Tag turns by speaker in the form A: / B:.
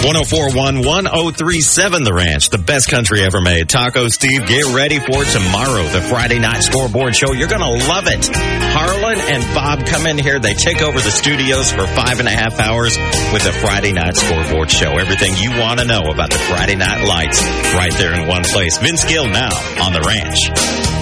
A: 104.1, 103.7 The Ranch, the best country ever made. Taco Steve, get ready for tomorrow, the Friday Night Scoreboard Show. You're going to love it. Harlan and Bob come in here. They take over the studios for 5.5 hours with the Friday Night Scoreboard Show. Everything you want to know about the Friday Night Lights right there in one place. Vince Gill now on The Ranch.